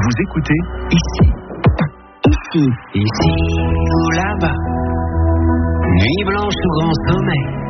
Vous écoutez ici. Ici ou là-bas. Nuit blanche ou grand sommeil.